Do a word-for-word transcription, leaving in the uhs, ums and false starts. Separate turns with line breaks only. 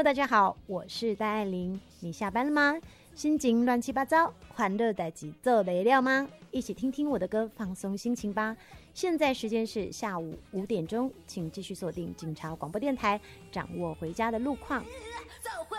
大家好，我是戴爱玲。你下班了吗？心情乱七八糟，欢乐代志做得了吗？一起听听我的歌，放松心情吧。现在时间是下午五点钟，请继续锁定警察广播电台，掌握回家的路况。